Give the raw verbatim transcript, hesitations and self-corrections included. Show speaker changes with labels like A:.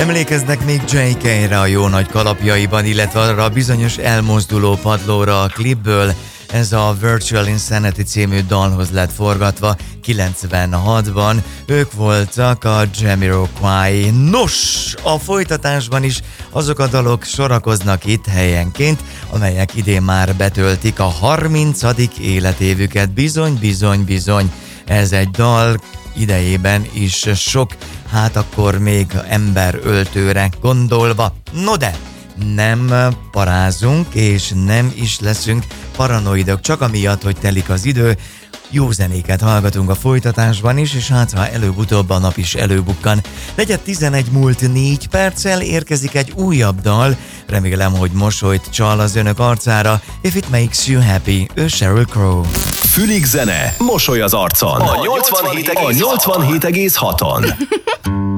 A: Emlékeznek még jé ká-re a Jó nagy kalapjaiban, illetve arra a bizonyos elmozduló padlóra a klipből? Ez a Virtual Insanity című dalhoz lett forgatva kilencvenhatban. Ők voltak a Jamiroquai. Nos, a folytatásban is azok a dalok sorakoznak itt helyenként, amelyek idén már betöltik a harmincadik életévüket. Bizony, bizony, bizony. Ez egy dal idejében is sok, hát akkor még emberöltőre gondolva. No de, nem parázunk, és nem is leszünk paranoidok, csak amiatt, hogy telik az idő. Jó zenéket hallgatunk a folytatásban is, és hát ha előbb-utóbb a nap is előbukkan. Negyed tizenegy múlt négy perccel érkezik egy újabb dal. Remélem, hogy mosolyt csal az önök arcára. If it makes you happy, ő Sheryl Crow.
B: Fülig zene, mosoly az arcon. A nyolcvanhét egész haton.